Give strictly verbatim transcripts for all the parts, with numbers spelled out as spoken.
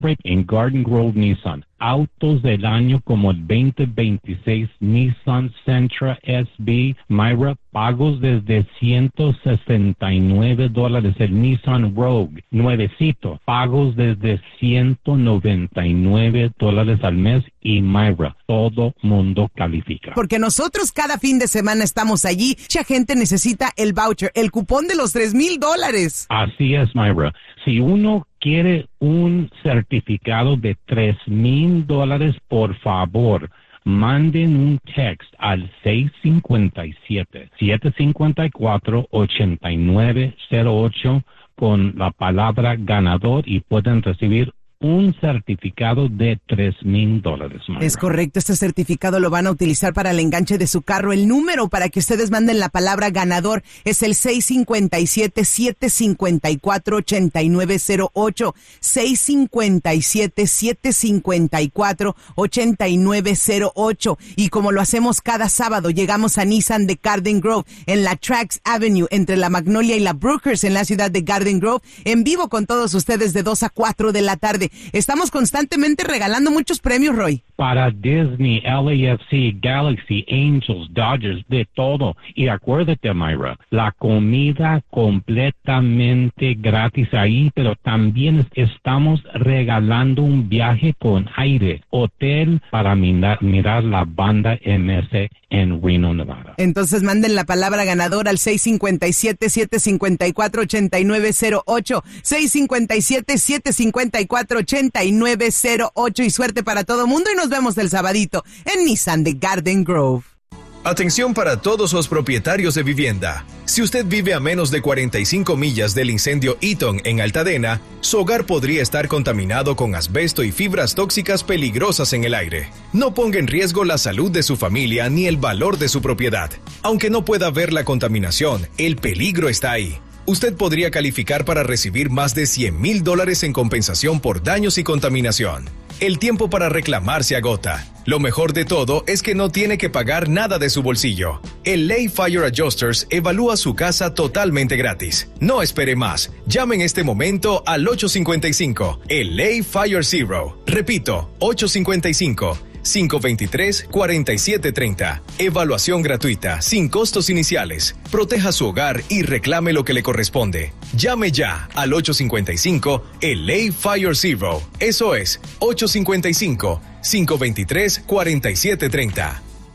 break en Garden Grove Nissan. Autos del año como el veinte veintiséis Nissan Sentra S B, Myra, pagos desde ciento sesenta y nueve dólares. El Nissan Rogue, nuevecito, pagos desde ciento noventa y nueve dólares al mes. Y Myra, todo mundo califica. Porque nosotros cada fin de semana estamos allí. Mucha gente necesita el voucher, el cupón de los tres mil dólares. Así es, Myra. Si uno quiere un certificado de tres mil dólares, por favor, manden un text al seis cinco siete, siete cinco cuatro, ocho nueve cero ocho con la palabra ganador y pueden recibir un certificado de tres mil dólares. Es correcto, este certificado lo van a utilizar para el enganche de su carro. El número para que ustedes manden la palabra ganador es el seis cinco siete, siete cinco cuatro, ocho nueve cero ocho. seis cinco siete, siete cinco cuatro, ocho nueve cero ocho. Y como lo hacemos cada sábado, llegamos a Nissan de Garden Grove en la Trax Avenue, entre la Magnolia y la Brookers en la ciudad de Garden Grove, en vivo con todos ustedes de dos a cuatro de la tarde. Estamos constantemente regalando muchos premios, Roy. Para Disney, L A F C, Galaxy, Angels, Dodgers, de todo. Y acuérdate, Myra, la comida completamente gratis ahí, pero también estamos regalando un viaje con aire, hotel para mirar, mirar la banda M S en Reno, Nevada. Entonces manden la palabra ganador al seis cinco siete, siete cinco cuatro, ocho nueve cero ocho, seis cinco siete, siete cinco cuatro, ocho nueve cero ocho, y suerte para todo mundo, y nos vemos el sabadito en Nissan de Garden Grove. Atención para todos los propietarios de vivienda. Si usted vive a menos de cuarenta y cinco millas del incendio Eaton en Altadena, su hogar podría estar contaminado con asbesto y fibras tóxicas peligrosas en el aire. No ponga en riesgo la salud de su familia ni el valor de su propiedad. Aunque no pueda ver la contaminación, el peligro está ahí. Usted podría calificar para recibir más de cien mil dólares en compensación por daños y contaminación. El tiempo para reclamar se agota. Lo mejor de todo es que no tiene que pagar nada de su bolsillo. El Lay Fire Adjusters evalúa su casa totalmente gratis. No espere más. Llame en este momento al ocho cinco cinco, el Lay Fire Zero. Repito, ocho cinco cinco, cinco dos tres, cuatro siete tres cero. Evaluación gratuita, sin costos iniciales. Proteja su hogar y reclame lo que le corresponde. Llame ya al ocho cinco cinco, el Lay Fire Zero. Eso es, ocho cinco cinco, cinco dos tres, cuatro siete tres cero.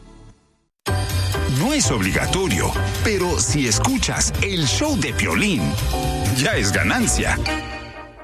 No es obligatorio, pero si escuchas el show de Piolín, ya es ganancia.